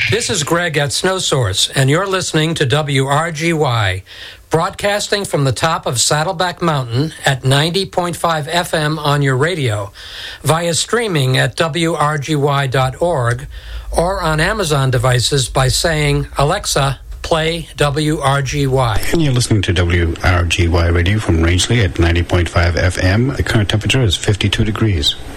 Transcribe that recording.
This is Greg at Snow Source, and you're listening to WRGY, broadcasting from the top of Saddleback Mountain at 90.5 FM on your radio, via streaming at WRGY.org, or on Amazon devices by saying, Alexa, play WRGY. And you're listening to WRGY Radio from Rangeley at 90.5 FM. The current temperature is 52 degrees.